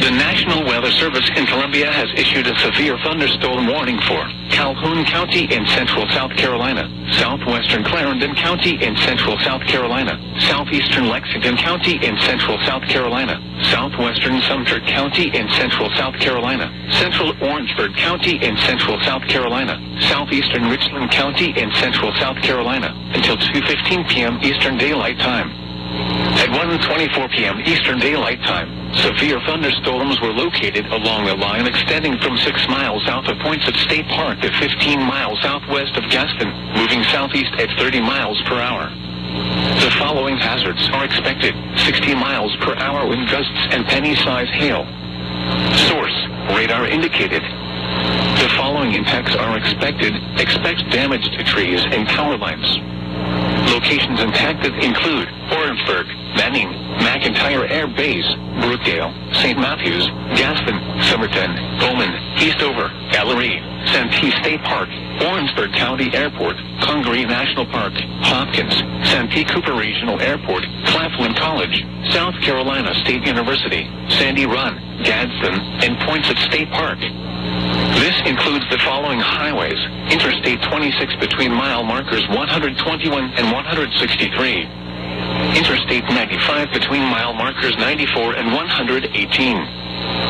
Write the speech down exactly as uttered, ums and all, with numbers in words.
The National Weather Service in Columbia has issued a severe thunderstorm warning for Calhoun County in central South Carolina, southwestern Clarendon County in central South Carolina, southeastern Lexington County in central South Carolina, southwestern Sumter County in central South Carolina, central Orangeburg County in central South Carolina, southeastern Richland County in central South Carolina, until two fifteen p m Eastern Daylight Time. At one twenty-four p m Eastern Daylight Time, severe thunderstorms were located along a line extending from six miles south of Points of State Park to fifteen miles southwest of Gaston, moving southeast at thirty miles per hour. The following hazards are expected: sixty miles per hour wind gusts and penny-size hail. Source: radar indicated. The following impacts are expected. Expect damage to trees and power lines. Locations impacted include Orangeburg, Manning, McIntyre Air Base, Brookdale, Saint Matthews, Gaston, Somerton, Bowman, Eastover, Ellery, Santee State Park, Orangeburg County Airport, Congaree National Park, Hopkins, Santee Cooper Regional Airport, Claflin College, South Carolina State University, Sandy Run, Gadsden, and Points of State Park. This includes the following highways: Interstate twenty-six between mile markers one hundred twenty-one and one hundred sixty-three. Interstate ninety-five between mile markers ninety-four and one hundred eighteen.